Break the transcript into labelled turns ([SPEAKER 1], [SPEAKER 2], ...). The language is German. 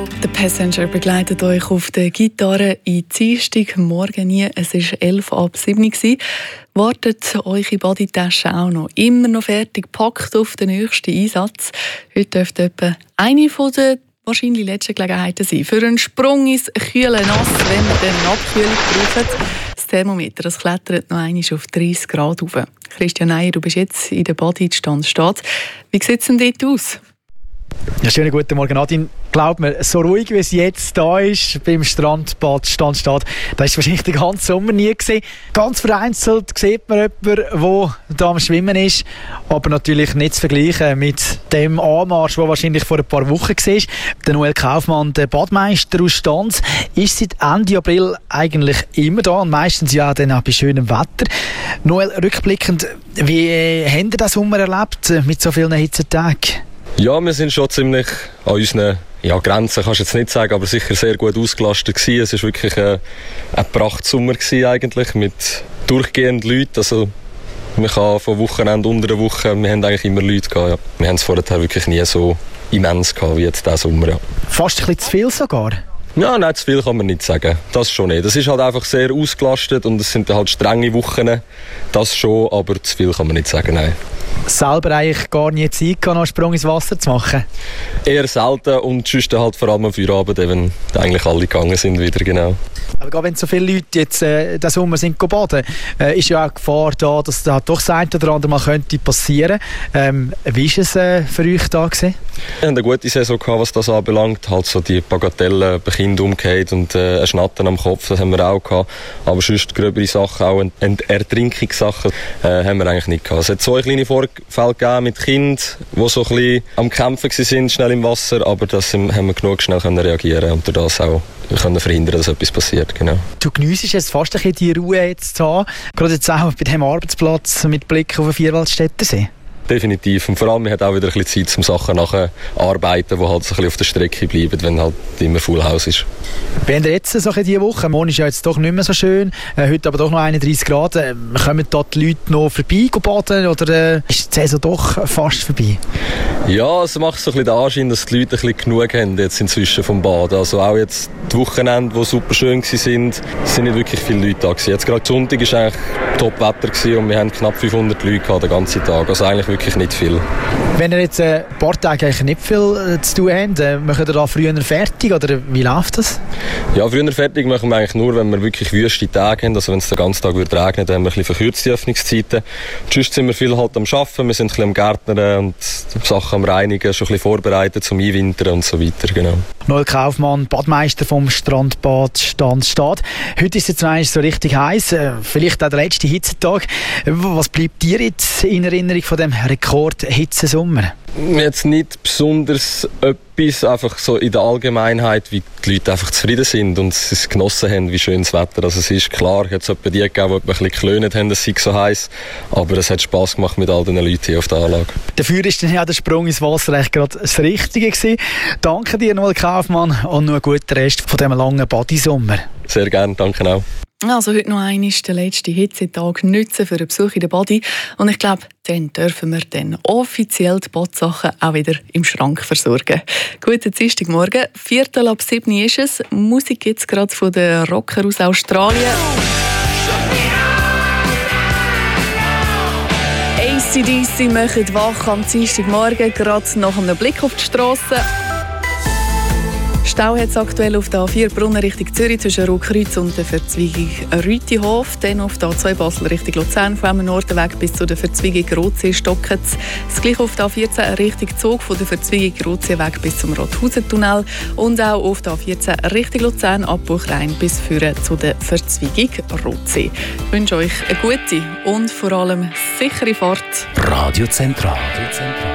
[SPEAKER 1] Der Passenger begleitet euch auf der Gitarre in Dienstag morgen nie. Es war 6:11 Uhr. Wartet eure Bodytasche auch noch immer noch fertig gepackt auf den nächsten Einsatz. Heute dürfte etwa eine der wahrscheinlich letzten Gelegenheiten sein für einen Sprung ins kühle Nass, wenn wir dann eine Abkühlung brauchen. Das Thermometer klettert noch einmal auf 30 Grad rauf. Christian Neier, du bist jetzt in der Bodystand steht. Wie sieht es denn dort aus?
[SPEAKER 2] Ja, schönen guten Morgen, Nadine. Glaub mir, so ruhig wie es jetzt da ist beim Strandbad Standstadt, das ist wahrscheinlich den ganzen Sommer nie gesehen. Ganz vereinzelt sieht man jemanden, der da am Schwimmen ist, aber natürlich nicht zu vergleichen mit dem Anmarsch, der wahrscheinlich vor ein paar Wochen war. Der Noel Kaufmann, der Badmeister aus Stanz, ist seit Ende April eigentlich immer da und meistens ja dann auch bei schönem Wetter. Noel, rückblickend, wie habt ihr den Sommer erlebt mit so vielen Hitzetagen?
[SPEAKER 3] Ja, wir sind schon ziemlich an unseren Grenzen, kannst du jetzt nicht sagen, aber sicher sehr gut ausgelastet gewesen. Es war wirklich ein Prachtsommer gewesen eigentlich, mit durchgehend Leuten. Also, man kann von Wochenende unter der Woche, wir haben eigentlich immer Leute gehabt. Ja. Wir haben es vorher wirklich nie so immens gehabt wie jetzt diesen Sommer. Ja.
[SPEAKER 2] Fast ein bisschen zu viel sogar?
[SPEAKER 3] Ja, nein, zu viel kann man nicht sagen. Das schon nicht. Das ist halt einfach sehr ausgelastet und es sind halt strenge Wochen. Das schon, aber zu viel kann man nicht sagen, nein.
[SPEAKER 2] Selber eigentlich gar nie Zeit gehabt, noch einen Sprung ins Wasser zu machen? Eher
[SPEAKER 3] selten und sonst halt vor allem am Feierabend, wenn eigentlich alle gegangen sind wieder, genau.
[SPEAKER 2] Aber gerade wenn so viele Leute jetzt diesen Sommer sind baden, ist ja auch die Gefahr da, dass da doch das eine oder andere mal könnte passieren. Wie war es für euch da gewesen?
[SPEAKER 3] Wir hatten eine gute Saison gehabt, was das anbelangt. Halt so die Bagatellen, bei Kindern umgekehrt und ein Schnattern am Kopf, das haben wir auch gehabt. Aber sonst gröbere Sachen, auch Ertrinkungssachen, haben wir eigentlich nicht gehabt. Es hat 2 kleine Vorfälle gegeben mit Kindern, die so ein bisschen am Kämpfen waren, schnell im Wasser, aber das haben wir genug schnell reagieren und durch das auch können verhindern, dass etwas passiert. Genau.
[SPEAKER 2] Du geniessest jetzt fast ein bisschen die Ruhe jetzt zu haben, gerade jetzt auch bei diesem Arbeitsplatz mit Blick auf den Vierwaldstättersee.
[SPEAKER 3] Definitiv. Und vor allem, man hat auch wieder ein bisschen Zeit, um Sachen nachzuarbeiten, die halt so ein bisschen auf der Strecke bleiben, wenn halt immer Full House ist.
[SPEAKER 2] Wenn ihr jetzt so diese Woche, morgen ist ja jetzt doch nicht mehr so schön, heute aber doch noch 31 Grad, kommen da die Leute noch vorbei baden oder ist die Saison doch fast vorbei?
[SPEAKER 3] Ja, es macht so ein bisschen den Anschein, dass die Leute ein bisschen genug haben jetzt inzwischen vom Baden. Also auch jetzt die Wochenende, die super schön waren, sind nicht wirklich viele Leute da gewesen. Jetzt gerade Sonntag war eigentlich Top-Wetter gewesen und wir haben knapp 500 Leute gehabt den ganzen Tag. Also eigentlich wirklich nicht viel.
[SPEAKER 2] Wenn ihr jetzt ein paar Tage eigentlich nicht viel zu tun habt, macht ihr da früher fertig oder wie läuft das?
[SPEAKER 3] Ja, früher fertig machen wir eigentlich nur, wenn wir wirklich wüste Tage haben. Also wenn es den ganzen Tag regnet, dann haben wir ein bisschen verkürzte Öffnungszeiten. Sonst sind wir viel halt am Arbeiten, wir sind ein bisschen am Gärtnern und Sachen am Reinigen, schon ein bisschen vorbereitet zum Einwintern und so weiter. Genau.
[SPEAKER 2] Noel Kaufmann, Badmeister vom Strandbad Standstadt. Heute ist es jetzt so richtig heiß, vielleicht auch der letzte Hitzetag. Was bleibt dir jetzt in Erinnerung von dem Rekord-Hitzesommer?
[SPEAKER 3] Jetzt nicht besonders etwas, einfach so in der Allgemeinheit, wie die Leute einfach zufrieden sind und es genossen haben, wie schön das Wetter also es ist. Klar, es hat es die gegeben, die ein bisschen geklönt haben, es sei so heiß, aber es hat Spass gemacht mit all den Leuten hier auf der Anlage.
[SPEAKER 2] Dafür ist dann ja der Sprung ins Wasser eigentlich gerade das Richtige gewesen. Danke dir, Noel Kaufmann, und noch einen guten Rest von diesem langen Badisommer.
[SPEAKER 3] Sehr gerne, danke auch.
[SPEAKER 1] Also heute noch einmal den letzten Hitzetag nutzen für einen Besuch in der Body. Und ich glaube, dann dürfen wir dann offiziell die Badsachen auch wieder im Schrank versorgen. Guten Dienstagmorgen, 6:45 ist es. Musik gibt es gerade von den Rocker aus Australien. AC/DC machen wach am Dienstagmorgen, gerade nach einem Blick auf die Strasse. Stau hat es aktuell auf der A4 Brunnen Richtung Zürich zwischen Rotkreuz und der Verzweigung Rütihof. Dann auf der A2 Basel Richtung Luzern vom Nordweg bis zu der Verzweigung Rotsee stocken. Das gleiche auf der A14 Richtung Zug von der Verzweigung Rotsee weg bis zum Rothausen-Tunnel. Und auch auf der A14 Richtung Luzern ab Buchrein bis führen zu der Verzweigung Rotsee. Ich wünsche euch eine gute und vor allem sichere Fahrt.
[SPEAKER 4] Radio Zentral.